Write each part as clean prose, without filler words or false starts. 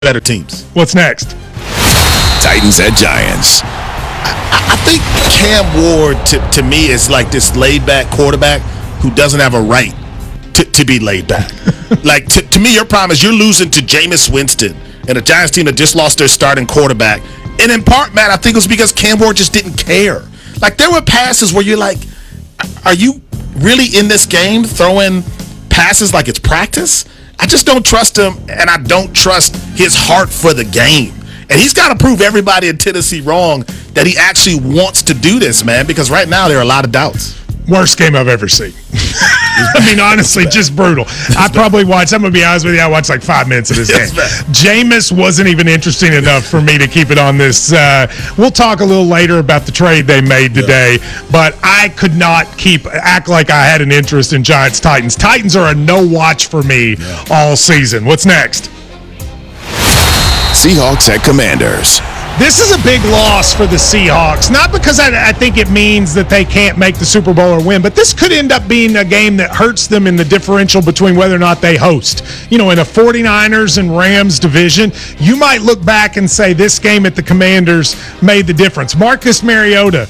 better teams. What's next? Titans at Giants. I think Cam Ward, to me, is like this laid-back quarterback who doesn't have a right to be laid back. Like, to me, your problem is you're losing to Jameis Winston and a Giants team that just lost their starting quarterback. And in part, Matt, I think it was because Cam Ward just didn't care. Like, there were passes where you're like, are you really in this game throwing passes like it's practice? I just don't trust him, and I don't trust his heart for the game. And he's got to prove everybody in Tennessee wrong that he actually wants to do this, man, because right now there are a lot of doubts. Worst game I've ever seen. I mean, honestly, just brutal. I probably watched, I'm going to be honest with you, I watched like 5 minutes of this game. Jameis wasn't even interesting enough for me to keep it on this. We'll talk a little later about the trade they made today, but I could not act like I had an interest in Giants-Titans. Titans are a no-watch for me all season. What's next? Seahawks at Commanders. This is a big loss for the Seahawks, not because I think it means that they can't make the Super Bowl or win, but this could end up being a game that hurts them in the differential between whether or not they host. You know, in a 49ers and Rams division, you might look back and say this game at the Commanders made the difference. Marcus Mariota,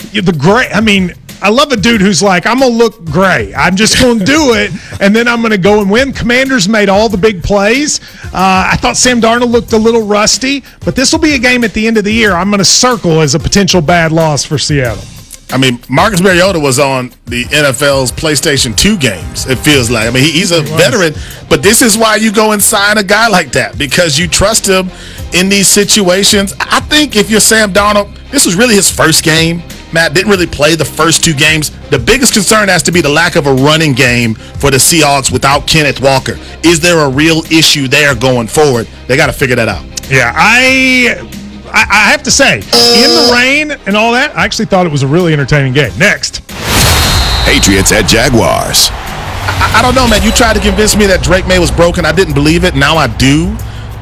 I love a dude who's like, I'm going to look gray. I'm just going to do it, and then I'm going to go and win. Commanders made all the big plays. I thought Sam Darnold looked a little rusty, but this will be a game at the end of the year I'm going to circle as a potential bad loss for Seattle. I mean, Marcus Mariota was on the NFL's PlayStation 2 games, it feels like. I mean, he's a veteran, but this is why you go and sign a guy like that, because you trust him in these situations. I think if you're Sam Darnold, this was really his first game. Matt didn't really play the first two games. The biggest concern has to be the lack of a running game for the Seahawks without Kenneth Walker. Is there a real issue there going forward? They got to figure that out. Yeah, I have to say, in the rain and all that, I actually thought it was a really entertaining game. Next. Patriots at Jaguars. I don't know, man. You tried to convince me that Drake May was broken. I didn't believe it. Now I do.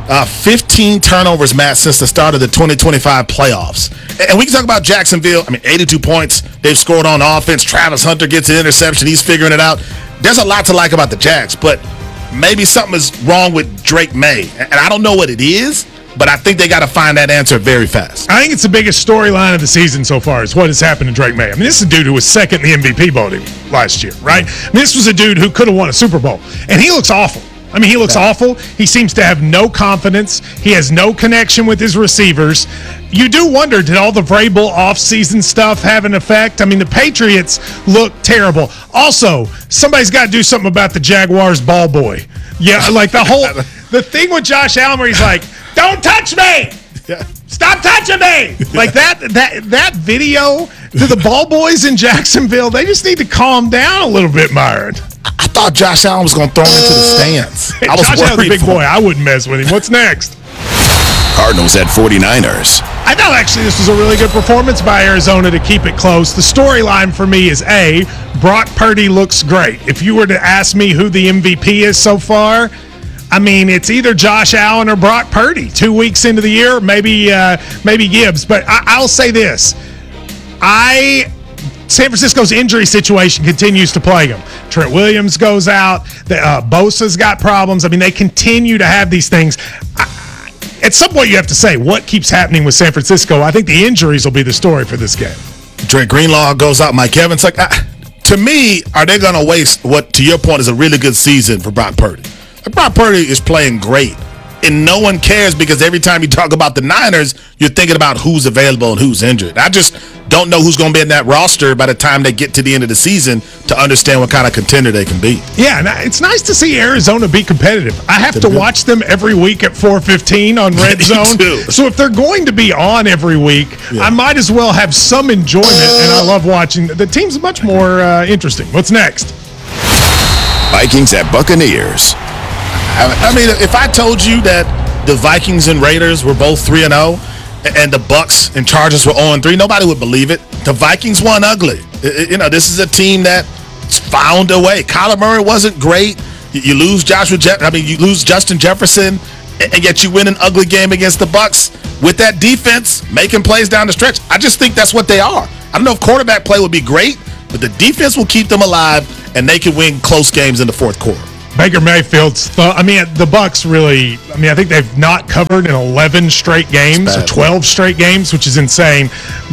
15 turnovers, Matt, since the start of the 2025 playoffs. And we can talk about Jacksonville. I mean, 82 points they've scored on offense. Travis Hunter gets an interception. He's figuring it out. There's a lot to like about the Jags, but maybe something is wrong with Drake May. And I don't know what it is, but I think they got to find that answer very fast. I think it's the biggest storyline of the season so far is what has happened to Drake May. I mean, this is a dude who was second in the MVP voting last year, right? I mean, this was a dude who could have won a Super Bowl, and he looks awful. I mean, he looks awful. He seems to have no confidence. He has no connection with his receivers. You do wonder, did all the Vrabel offseason stuff have an effect? I mean, the Patriots look terrible. Also, somebody's got to do something about the Jaguars ball boy. Yeah, like the thing with Josh Allen where he's like, don't touch me! Yeah. Stop touching me! Like that video to the ball boys in Jacksonville, they just need to calm down a little bit, Myron. I thought Josh Allen was going to throw him into the stands. I was Josh Allen's a big boy. him. I wouldn't mess with him. What's next? Cardinals at 49ers. I thought actually this was a really good performance by Arizona to keep it close. The storyline for me is Brock Purdy looks great. If you were to ask me who the MVP is so far, I mean, it's either Josh Allen or Brock Purdy. 2 weeks into the year, maybe Gibbs. But I'll say this. San Francisco's injury situation continues to plague them. Trent Williams goes out. Bosa's got problems. I mean, they continue to have these things. At some point, you have to say, what keeps happening with San Francisco? I think the injuries will be the story for this game. Dre Greenlaw goes out. Mike Evans. Like, to me, are they going to waste what, to your point, is a really good season for Brock Purdy? Like, Brock Purdy is playing great. And no one cares because every time you talk about the Niners, you're thinking about who's available and who's injured. I just don't know who's going to be in that roster by the time they get to the end of the season to understand what kind of contender they can be. Yeah, and it's nice to see Arizona be competitive. I have to watch them every week at 4:15 on Red Zone. Too. So if they're going to be on every week, I might as well have some enjoyment, and I love watching. The team's much more interesting. What's next? Vikings at Buccaneers. I mean, if I told you that the Vikings and Raiders were both 3-0 and the Bucs and Chargers were 0-3, nobody would believe it. The Vikings won ugly. This is a team that found a way. Kyler Murray wasn't great. You lose you lose Justin Jefferson, and yet you win an ugly game against the Bucs with that defense making plays down the stretch. I just think that's what they are. I don't know if quarterback play would be great, but the defense will keep them alive, and they can win close games in the fourth quarter. Baker Mayfield's the Bucks really, I think they've not covered in 11 straight games or 12 straight games, which is insane.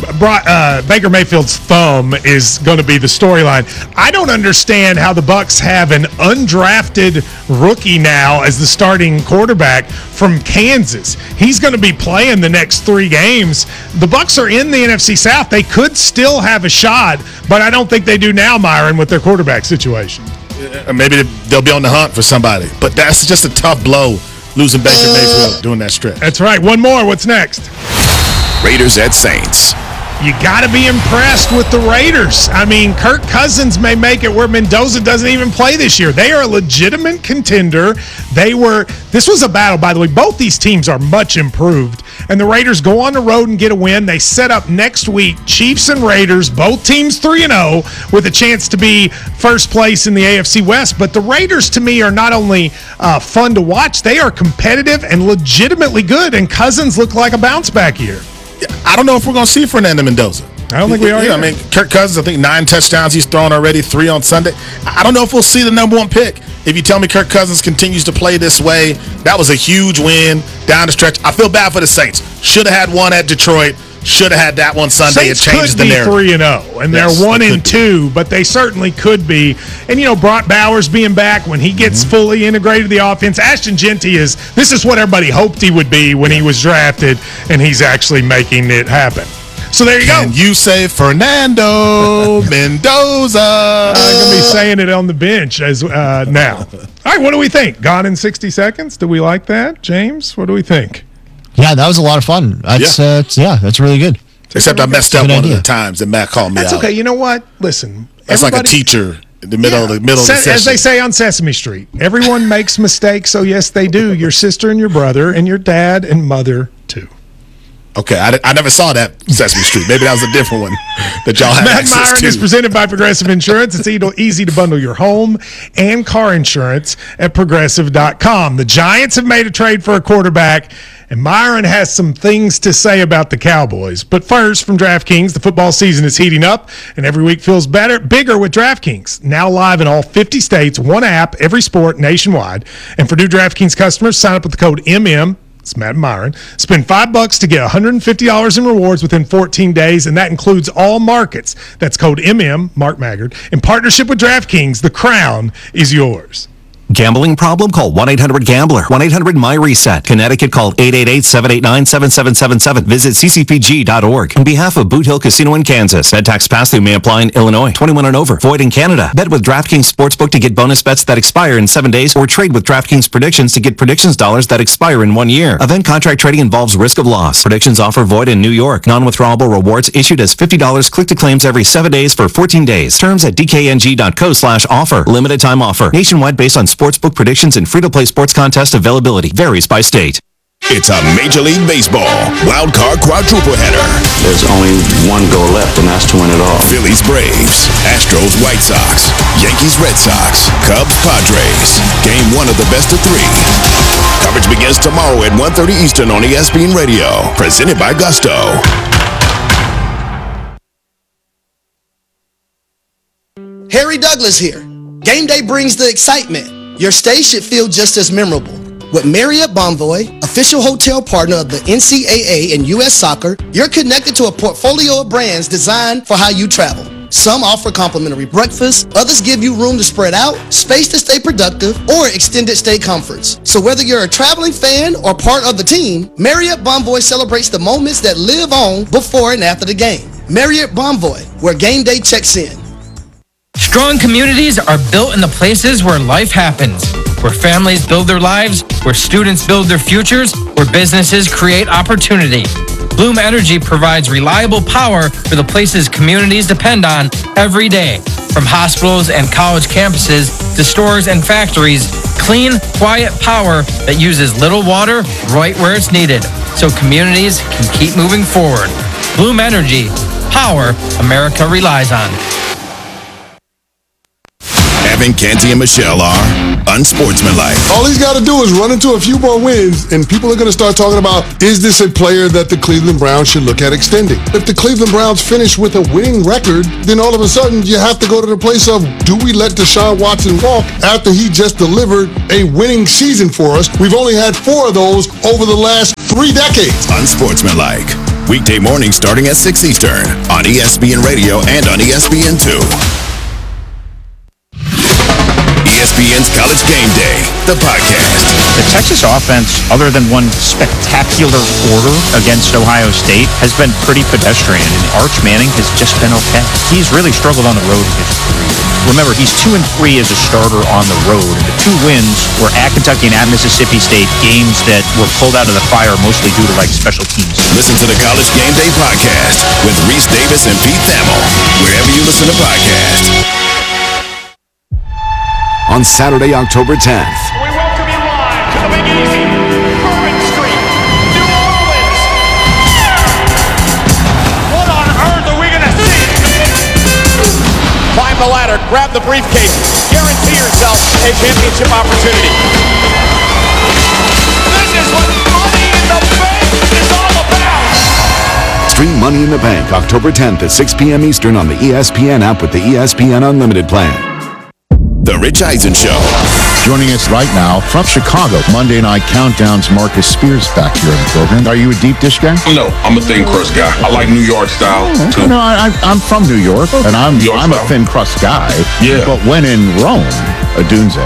Baker Mayfield's thumb is going to be the storyline. I don't understand how the Bucks have an undrafted rookie now as the starting quarterback from Kansas. He's going to be playing the next 3 games. The Bucks are in the NFC South. They could still have a shot, but I don't think they do now, Myron, with their quarterback situation. Maybe they'll be on the hunt for somebody. But that's just a tough blow, losing Baker Mayfield during that stretch. That's right. One more. What's next? Raiders at Saints. You got to be impressed with the Raiders. Kirk Cousins may make it where Mendoza doesn't even play this year. They are a legitimate contender. This was a battle, by the way. Both these teams are much improved. And the Raiders go on the road and get a win. They set up next week, Chiefs and Raiders, both teams 3-0, with a chance to be first place in the AFC West. But the Raiders, to me, are not only fun to watch, they are competitive and legitimately good. And Cousins look like a bounce-back year. I don't know if we're going to see Fernando Mendoza. I don't think we are. Kirk Cousins, I think 9 touchdowns he's thrown already, 3 on Sunday. I don't know if we'll see the number 1 pick. If you tell me Kirk Cousins continues to play this way, that was a huge win down the stretch. I feel bad for the Saints. Should have had one at Detroit. Should have had that one Sunday. Saints it changes the narrative. Could be 3-0, and they're 1-2, but they certainly could be. And Brock Bowers being back when he gets fully integrated the offense. Ashton Jeanty this is what everybody hoped he would be when he was drafted, and he's actually making it happen. So there you go. And you say Fernando Mendoza. I'm going to be saying it on the bench as now. All right, what do we think? Gone in 60 seconds? Do we like that? James, what do we think? Yeah, that was a lot of fun. That's really good. Except I messed up one of the times and Matt called me out. That's okay. You know what? Listen. That's like a teacher in the middle of the session. As they say on Sesame Street, everyone makes mistakes, so yes, they do. Your sister and your brother and your dad and mother, too. Okay, I never saw that Sesame Street. Maybe that was a different one that y'all had Matt access Myron to. is presented by Progressive Insurance. It's easy to bundle your home and car insurance at Progressive.com. The Giants have made a trade for a quarterback, and Myron has some things to say about the Cowboys. But first, from DraftKings, the football season is heating up, and every week feels bigger with DraftKings. Now live in all 50 states, one app, every sport nationwide. And for new DraftKings customers, sign up with the code MM. It's Matt and Myron. Spend $5 to get $150 in rewards within 14 days, and that includes all markets. That's code MM, Mark Maggard. In partnership with DraftKings, the crown is yours. Gambling problem? Call 1-800-GAMBLER. 1-800-MY-RESET. Connecticut, call 888-789-7777. Visit ccpg.org. On behalf of Boot Hill Casino in Kansas, head tax pass-through may apply in Illinois. 21 and over. Void in Canada. Bet with DraftKings Sportsbook to get bonus bets that expire in 7 days, or trade with DraftKings Predictions to get predictions dollars that expire in 1 year. Event contract trading involves risk of loss. Predictions offer void in New York. Non-withdrawable rewards issued as $50 click to claims every 7 days for 14 days. Terms at dkng.co/offer. Limited time offer. Nationwide based on sportsbook predictions and free-to-play sports contest availability. Varies by state. It's a Major League Baseball wild card quadruple header. There's only one goal left, and that's to win it all. Phillies Braves, Astros White Sox, Yankees Red Sox, Cubs Padres. Game 1 of the best of 3. Coverage begins tomorrow at 1:30 Eastern on ESPN Radio. Presented by Gusto. Harry Douglas here. Game day brings the excitement. Your stay should feel just as memorable. With Marriott Bonvoy, official hotel partner of the NCAA and U.S. Soccer, you're connected to a portfolio of brands designed for how you travel. Some offer complimentary breakfast, others give you room to spread out, space to stay productive, or extended stay comforts. So whether you're a traveling fan or part of the team, Marriott Bonvoy celebrates the moments that live on before and after the game. Marriott Bonvoy, where game day checks in. Strong communities are built in the places where life happens, where families build their lives, where students build their futures, where businesses create opportunity. Bloom Energy provides reliable power for the places communities depend on every day. From hospitals and college campuses to stores and factories, clean, quiet power that uses little water right where it's needed, so communities can keep moving forward. Bloom Energy, power America relies on. Gavin, Canty, and Michelle are unsportsmanlike. All he's got to do is run into a few more wins, and people are going to start talking about, is this a player that the Cleveland Browns should look at extending? If the Cleveland Browns finish with a winning record, then all of a sudden you have to go to the place of, do we let Deshaun Watson walk after he just delivered a winning season for us? We've only had 4 of those over the last 3 decades. Unsportsmanlike. Weekday mornings starting at 6 Eastern on ESPN Radio and on ESPN2. ESPN's College Game Day, the podcast. The Texas offense, other than one spectacular quarter against Ohio State, has been pretty pedestrian, and Arch Manning has just been okay. He's really struggled on the road in his career. Remember, he's 2-3 as a starter on the road, and the 2 wins were at Kentucky and at Mississippi State, games that were pulled out of the fire mostly due to, special teams. Listen to the College Game Day podcast with Reese Davis and Pete Thamel, wherever you listen to podcasts. On Saturday, October 10th. We welcome you live to the Big Easy, Bourbon Street, New Orleans. What on earth are we going to see? Climb the ladder, grab the briefcase, guarantee yourself a championship opportunity. This is what Money in the Bank is all about. Stream Money in the Bank October 10th at 6 p.m. Eastern on the ESPN app with the ESPN Unlimited plan. The Rich Eisen Show. Joining us right now from Chicago, Monday Night Countdown's Marcus Spears back here in the program. Are you a deep dish guy? No, I'm a thin crust guy. I like New York style too. No, I'm from New York, and I'm a thin crust guy. Yeah. But when in Rome, Dunze,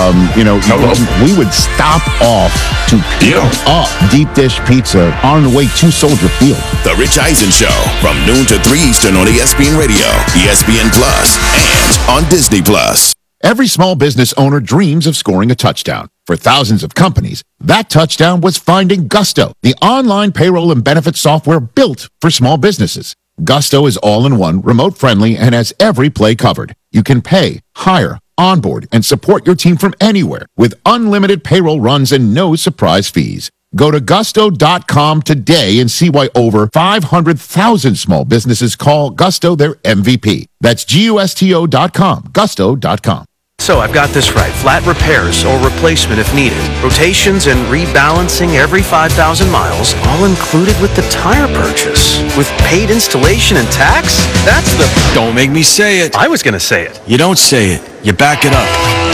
we would stop off to pick up deep dish pizza on the way to Soldier Field. The Rich Eisen Show from noon to 3 Eastern on ESPN Radio, ESPN Plus, and on Disney Plus. Every small business owner dreams of scoring a touchdown. For thousands of companies, that touchdown was finding Gusto, the online payroll and benefits software built for small businesses. Gusto is all-in-one, remote-friendly, and has every play covered. You can pay, hire, onboard, and support your team from anywhere with unlimited payroll runs and no surprise fees. Go to gusto.com today and see why over 500,000 small businesses call Gusto their MVP. That's gusto.com, gusto.com. So I've got this right. Flat repairs or replacement if needed. Rotations and rebalancing every 5,000 miles, all included with the tire purchase. With paid installation and tax? That's the... Don't make me say it. I was going to say it. You don't say it. You back it up.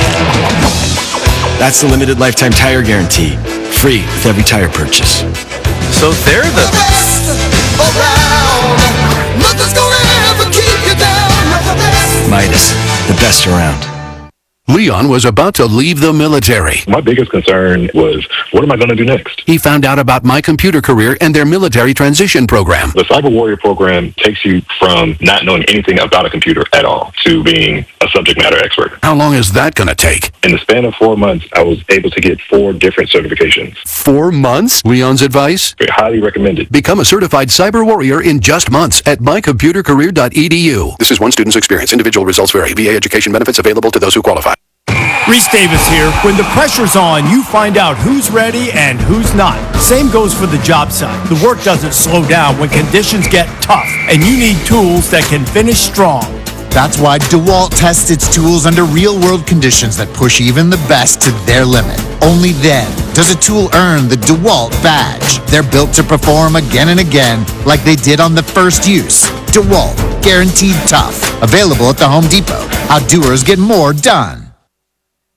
That's the limited lifetime tire guarantee. Free with every tire purchase. So they're the best around. Nothing's gonna ever keep you down. Midas, the best around. Leon was about to leave the military. My biggest concern was, what am I going to do next? He found out about My Computer Career and their military transition program. The Cyber Warrior program takes you from not knowing anything about a computer at all to being a subject matter expert. How long is that going to take? In the span of 4 months, I was able to get 4 different certifications. 4 months? Leon's advice? Highly recommended. Become a certified cyber warrior in just months at mycomputercareer.edu. This is one student's experience. Individual results vary. VA education benefits available to those who qualify. Reese Davis here. When the pressure's on, you find out who's ready and who's not. Same goes for the job site. The work doesn't slow down when conditions get tough, and you need tools that can finish strong. That's why DeWalt tests its tools under real-world conditions that push even the best to their limit. Only then does a tool earn the DeWalt badge. They're built to perform again and again like they did on the first use. DeWalt, guaranteed tough. Available at the Home Depot. How doers get more done.